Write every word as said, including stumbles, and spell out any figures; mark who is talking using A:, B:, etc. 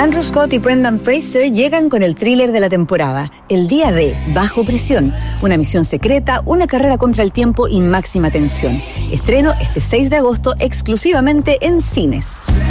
A: Andrew Scott y Brendan Fraser llegan con el thriller de la temporada, El Día de Bajo Presión, una misión secreta, una carrera contra el tiempo y máxima tensión. Estreno este seis de agosto exclusivamente en cines.